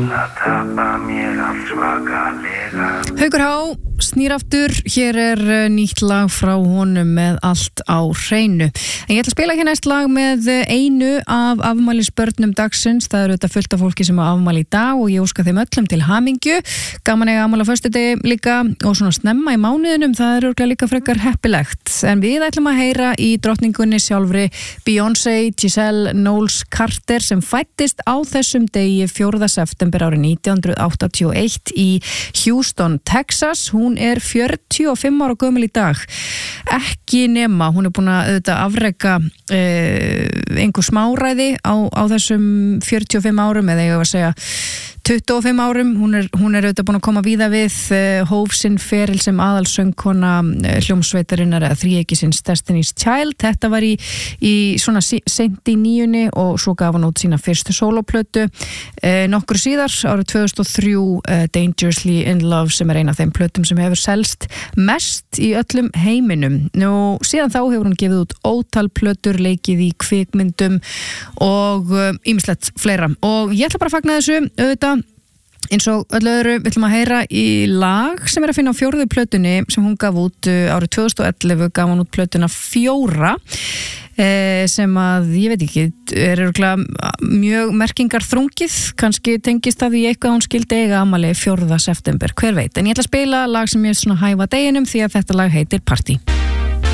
Haukur Há snýr aftur, hér nýtt lag frá honum með allt á hreinu. En ég ætla að spila hér næst lag með einu af afmælisbörnum dagsins. Það auðvitað fullt af fólki sem á afmæli í dag og ég óska þeim öllum til hamingju. Gaman eiga afmæli á föstudegi líka og svona snemma í mánuðinum, það örugglega líka frekar heppilegt. En við ætlum að heyra í drottningunni sjálfri Beyoncé Giselle Knowles Carter sem fæddist á þessum degi 4. september árið 1981 í Houston, Texas. Hún 45 ára gömul í dag. Ekki nema, hún búin að auðvitað afreka einhver smáræði á þessum 45 árum, eða ég var að segja 25 árum. Hún auðvitað búin að koma víða við, hóf sinn feril sem aðalsöngkona hljómsveitarinnar eða þríeykisins Destiny's Child. Þetta var í svona seint í 9. og svo gaf hún út sína fyrstu sólóplötu. Nokkru síðar, árið 2003, Dangerously in Love, sem ein af þeim plötum sem hefur selst mest í öllum heiminum. Nú, síðan þá hefur hún gefið út ótal plötur, leikið í kvikmyndum og ýmislegt fleira. Og ég ætla bara að fagna þessu, auðvitað eins og öllu öðru. Við ætlum að heyra í lag sem að finna á 4. plötunni sem hún gaf út árið 2011, gaf hún út plötuna 4 sem að, ég veit ekki, örugglega mjög merkingar þrungið, kannski tengist það í eitthvað hún skildi eiga afmæli 4. september, hver veit. En ég ætla að spila lag sem ég svona hæfa deginum því að þetta lag heitir Party.